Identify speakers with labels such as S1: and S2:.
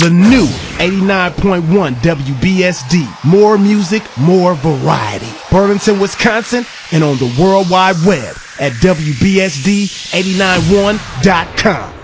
S1: the new 89.1 WBSD. More music, more variety. Burlington, Wisconsin, and on the World Wide Web at WBSD891.com.